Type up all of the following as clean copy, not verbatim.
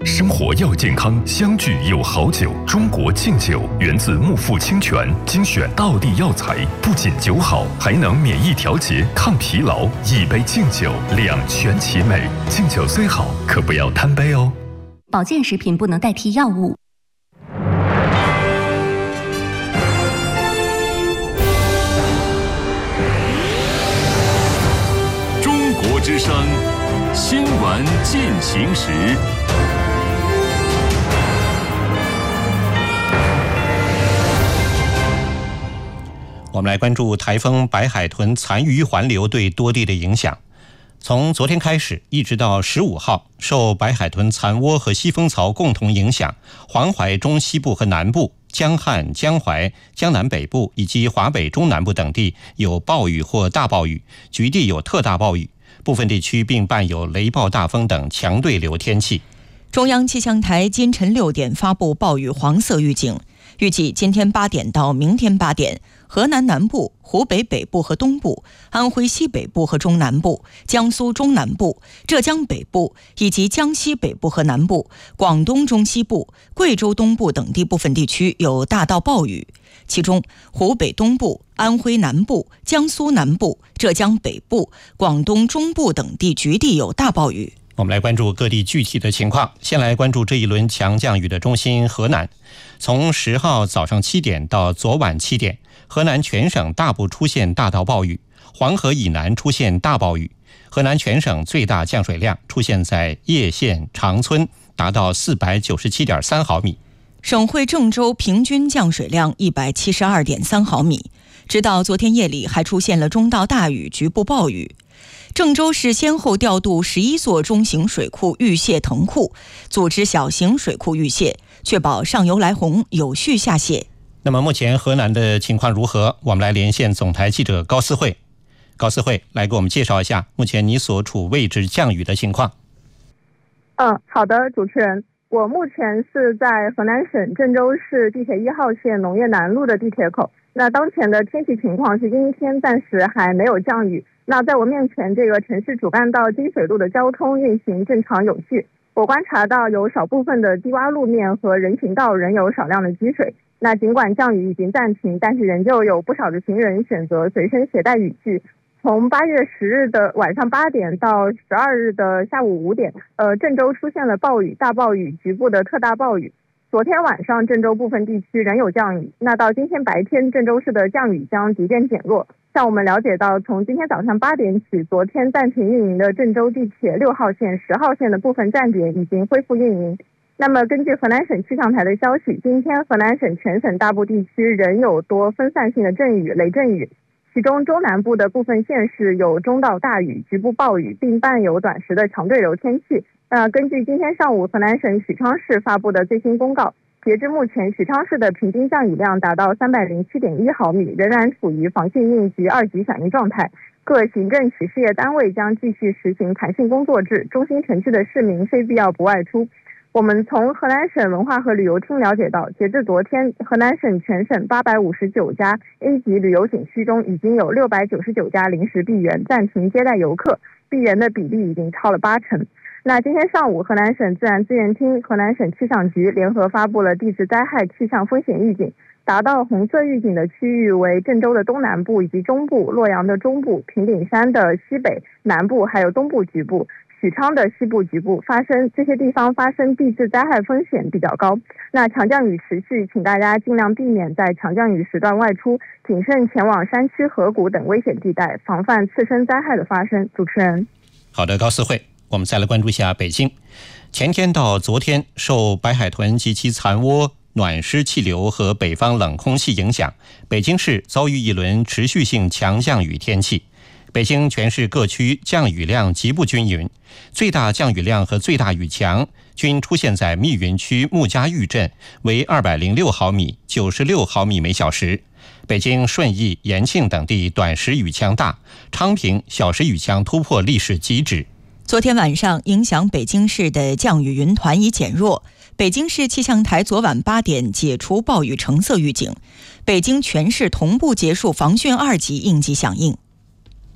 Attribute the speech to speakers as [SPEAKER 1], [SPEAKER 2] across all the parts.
[SPEAKER 1] 生活要健康，相聚有好酒。中国敬酒源自木富清泉，精选道地药材，不仅酒好，还能免疫调节、抗疲劳。一杯敬酒，两全其美。敬酒虽好，可不要贪杯哦。
[SPEAKER 2] 保健食品不能代替药物。
[SPEAKER 3] 中国之声，新闻进行时。
[SPEAKER 4] 我们来关注台风白海豚残余环流对多地的影响。从昨天开始一直到15号，受白海豚残涡和西风槽共同影响，黄淮中西部和南部、江汉、江淮、江南北部以及华北中南部等地有暴雨或大暴雨，局地有特大暴雨，部分地区并伴有雷暴大风等强对流天气。
[SPEAKER 5] 中央气象台今晨6点发布暴雨黄色预警，预计今天8点到明天8点，河南南部、湖北北部和东部、安徽西北部和中南部、江苏中南部、浙江北部以及江西北部和南部、广东中西部、贵州东部等地部分地区有大到暴雨，其中湖北东部、安徽南部、江苏南部、浙江北部、广东中部等地局地有大暴雨。
[SPEAKER 4] 我们来关注各地具体的情况。先来关注这一轮强降雨的中心河南。从10号早上7点到昨晚7点，河南全省大部出现大到暴雨，黄河以南出现大暴雨。河南全省最大降水量出现在叶县、长春，达到497.3毫米。
[SPEAKER 5] 省会郑州平均降水量172.3毫米。直到昨天夜里还出现了中到大雨、局部暴雨。郑州市先后调度11座中型水库预泄腾库，组织小型水库预泄，确保上游来洪有序下泄。
[SPEAKER 4] 那么目前河南的情况如何？我们来连线总台记者高思慧。高思慧，来给我们介绍一下目前你所处位置降雨的情况。
[SPEAKER 6] 好的，主持人，我目前是在河南省郑州市地铁1号线农业南路的地铁口。那当前的天气情况是阴天，暂时还没有降雨。那在我面前，这个城市主干道金水路的交通运行正常有序。我观察到有少部分的低洼路面和人行道仍有少量的积水。那尽管降雨已经暂停，但是仍旧有不少的行人选择随身携带雨具。从8月10日的晚上8点到12日的下午5点，郑州出现了暴雨、大暴雨、局部的特大暴雨。昨天晚上郑州部分地区仍有降雨，那到今天白天郑州市的降雨将逐渐减弱。像我们了解到，从今天早上8点起，昨天暂停运营的郑州地铁6号线、10号线的部分站点已经恢复运营。那么根据河南省气象台的消息，今天河南省全省大部地区仍有多分散性的阵雨、雷阵雨，其中中南部的部分县市有中到大雨、局部暴雨，并伴有短时的强对流天气。根据今天上午河南省许昌市发布的最新公告，截至目前，许昌市的平均降雨量达到307.1毫米，仍然处于防汛应急2级响应状态。各行政企事业单位将继续实行弹性工作制，中心城区的市民非必要不外出。我们从河南省文化和旅游厅了解到，截至昨天，河南省全省859家 A 级旅游景区中，已经有699家临时闭园，暂停接待游客，闭园的比例已经超了80%。那今天上午，河南省自然资源厅、河南省气象局联合发布了地质灾害气象风险预警，达到红色预警的区域为郑州的东南部以及中部、洛阳的中部、平顶山的西北、南部，还有东部局部、许昌的西部局部这些地方发生地质灾害风险比较高。那强降雨持续，请大家尽量避免在强降雨时段外出，谨慎前往山区、河谷等危险地带，防范次生灾害的发生。主持人。
[SPEAKER 4] 好的，高思慧。我们再来关注一下北京。前天到昨天，受白海豚及其残涡、暖湿气流和北方冷空气影响，北京市遭遇一轮持续性强降雨天气。北京全市各区降雨量极不均匀，最大降雨量和最大雨强均出现在密云区穆家峪镇，为206毫米、96毫米每小时。北京顺义、延庆等地短时雨强大，昌平小时雨强突破历史极值。
[SPEAKER 5] 昨天晚上，影响北京市的降雨云团已减弱。北京市气象台昨晚8点解除暴雨橙色预警，北京全市同步结束防汛2级应急响应。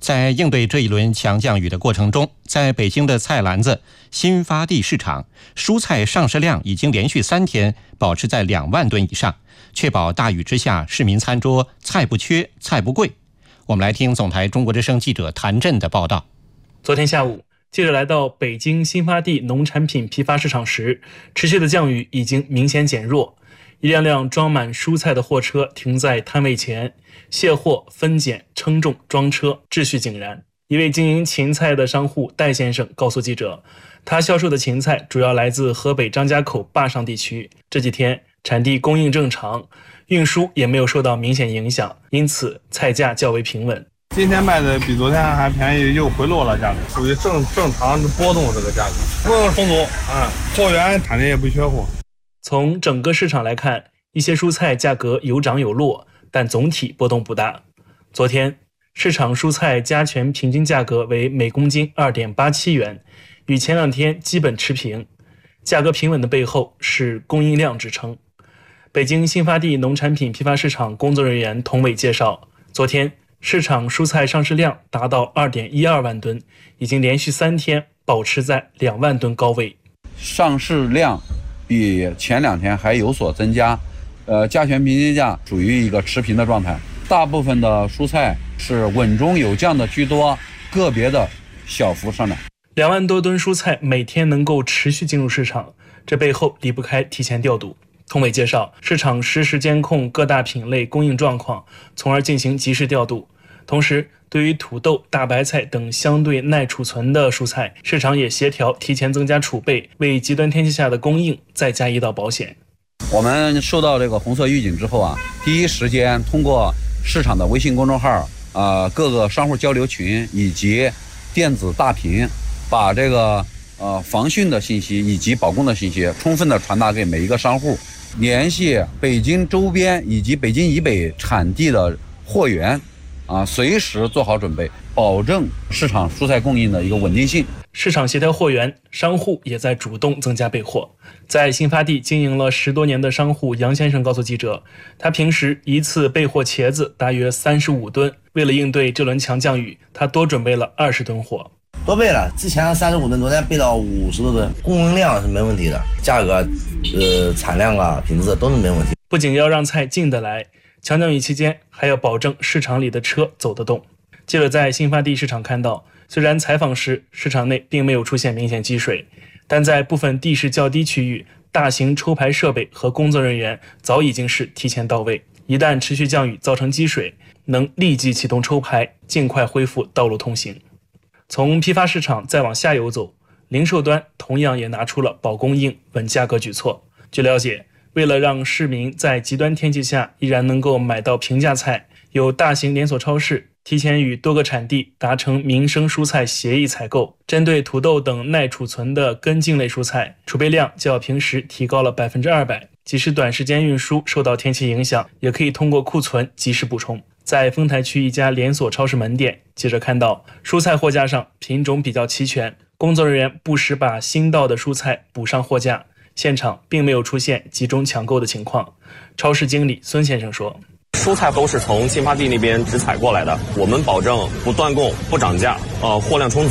[SPEAKER 4] 在应对这一轮强降雨的过程中，在北京的菜篮子新发地市场，蔬菜上市量已经连续3天保持在2万吨以上，确保大雨之下市民餐桌菜不缺、菜不贵。我们来听总台中国之声记者谭震的报道。
[SPEAKER 7] 昨天下午，记者来到北京新发地农产品批发市场时，持续的降雨已经明显减弱。一辆辆装满蔬菜的货车停在摊位前，卸货、分拣、称重、装车，秩序井然。一位经营芹菜的商户戴先生告诉记者，他销售的芹菜主要来自河北张家口坝上地区，这几天产地供应正常，运输也没有受到明显影响，因此菜价较为平稳。
[SPEAKER 8] 今天卖的比昨天还便宜，又回落了价格，属于正常波动这个价格，供应充足货源产地也不缺货。
[SPEAKER 7] 从整个市场来看，一些蔬菜价格有涨有落，但总体波动不大。昨天市场蔬菜加权平均价格为每公斤 2.87 元，与前2天基本持平。价格平稳的背后是供应量支撑。北京新发地农产品批发市场工作人员童伟介绍，昨天市场蔬菜上市量达到 2.12 万吨，已经连续3天保持在2万吨高位。
[SPEAKER 9] 上市量比前2天还有所增加，加权平均价属于一个持平的状态。大部分的蔬菜是稳中有降的居多，个别的小幅上涨。
[SPEAKER 7] 2万多吨蔬菜每天能够持续进入市场，这背后离不开提前调度。童伟介绍，市场实时监控各大品类供应状况，从而进行及时调度。同时，对于土豆、大白菜等相对耐储存的蔬菜，市场也协调提前增加储备，为极端天气下的供应再加一道保险。
[SPEAKER 9] 我们收到这个红色预警之后第一时间通过市场的微信公众号、各个商户交流群以及电子大屏，把这个防汛的信息以及保供的信息充分的传达给每一个商户，联系北京周边以及北京以北产地的货源随时做好准备，保证市场蔬菜供应的一个稳定性。
[SPEAKER 7] 市场协调货源，商户也在主动增加备货。在新发地经营了10多年的商户杨先生告诉记者，他平时一次备货茄子大约35吨，为了应对这轮强降雨，他多准备了20吨货。
[SPEAKER 10] 多备了，之前35吨，昨天备到50多吨，供应量是没问题的，价格、产量品质都是没问题。
[SPEAKER 7] 不仅要让菜进得来，强降雨期间还要保证市场里的车走得动。记者在新发地市场看到，虽然采访时市场内并没有出现明显积水，但在部分地势较低区域，大型抽排设备和工作人员早已经是提前到位，一旦持续降雨造成积水，能立即启动抽排，尽快恢复道路通行。从批发市场再往下游走，零售端同样也拿出了保供应、稳价格举措。据了解，为了让市民在极端天气下依然能够买到平价菜，有大型连锁超市提前与多个产地达成民生蔬菜协议采购，针对土豆等耐储存的根茎类蔬菜，储备量较平时提高了200%，即使短时间运输受到天气影响，也可以通过库存及时补充。在丰台区一家连锁超市门店，记者看到蔬菜货架上品种比较齐全，工作人员不时把新到的蔬菜补上货架，现场并没有出现集中抢购的情况。超市经理孙先生说，
[SPEAKER 11] 蔬菜都是从新发地那边直采过来的，我们保证不断供、不涨价，货量充足。